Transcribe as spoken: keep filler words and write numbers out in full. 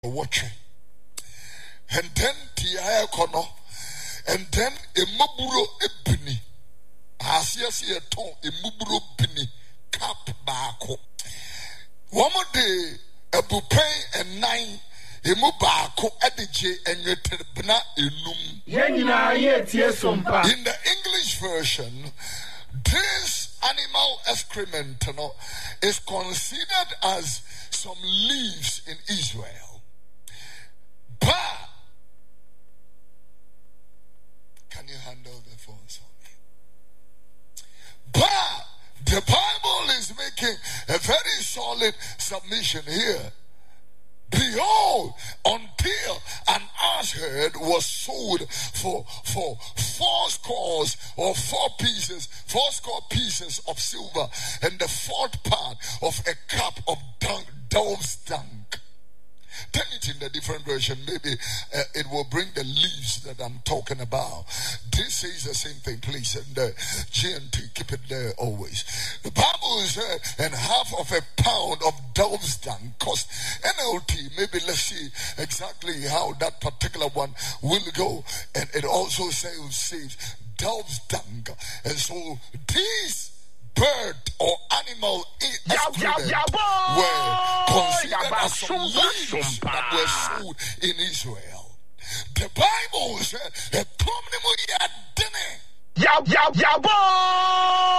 watching. And then Tia Kono, and then a Muburo Ebini. As yes, a ton, a Muburo Bini, cap bako. One more day, a bupay and nine, a mubako at the J and your terbna enum. In the English version, this animal excrement no, is considered as some leaves in Israel. But can you handle the phone for me? But the Bible is making a very solid submission here. Behold, until an ass herd was sold for for four scores or four pieces, four score pieces of silver, and the fourth part of a cup of dung, dove's dung. Tell it in the different version. Maybe uh, it will bring the leaves that I'm talking about. This says the same thing, please. And the G N T, keep it there always. The Bible is uh, and half of a pound of dove's dung cost. N L T, maybe let's see exactly how that particular one will go. And it also says, says dove's dung. And so these bird or animal excrement were considered as some leaves that were sold in Israel. The Bible said,